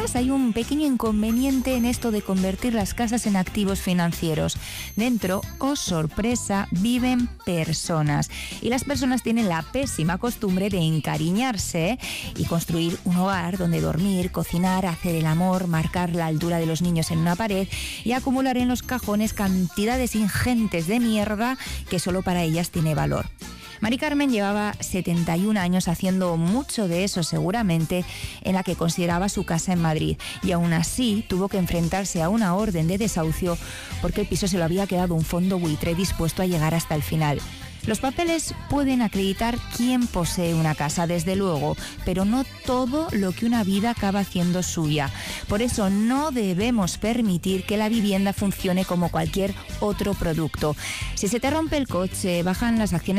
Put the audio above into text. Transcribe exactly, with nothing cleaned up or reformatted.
además hay un pequeño inconveniente en esto de convertir las casas en activos financieros. Dentro, oh sorpresa, viven personas. Y las personas tienen la pésima costumbre de encariñarse y construir un hogar donde dormir, cocinar, hacer el amor, marcar la altura de los niños en una pared y acumular en los cajones cantidades ingentes de mierda que solo para ellas tiene valor. Mari Carmen llevaba setenta y un años haciendo mucho de eso seguramente en la que consideraba su casa en Madrid y aún así tuvo que enfrentarse a una orden de desahucio porque el piso se lo había quedado un fondo buitre dispuesto a llegar hasta el final. Los papeles pueden acreditar quién posee una casa, desde luego, pero no todo lo que una vida acaba haciendo suya. Por eso no debemos permitir que la vivienda funcione como cualquier otro producto. Si se te rompe el coche, bajan las acciones